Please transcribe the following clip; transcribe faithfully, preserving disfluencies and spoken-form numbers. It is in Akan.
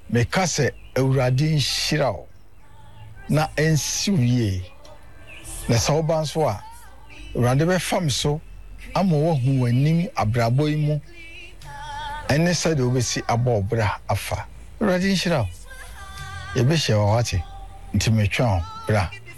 me ka se awurade nhyira wo na ensiwie na sa oban so a awurade be fam so ama wo hu wanim abrabo yi mu ene sa de obesi abo bra afa awurade nhyira wo ye be hye wa wate nti metwa bra